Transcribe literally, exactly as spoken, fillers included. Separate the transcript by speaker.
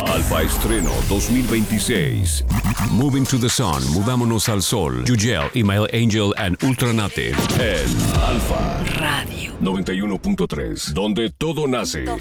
Speaker 1: Alfa Estreno dos mil veintiséis. Moving to the Sun, Mudámonos al Sol. Yugel, Email Angel and Ultranate. En Alfa
Speaker 2: Radio
Speaker 1: noventa y uno punto tres, donde todo nace.
Speaker 2: Todo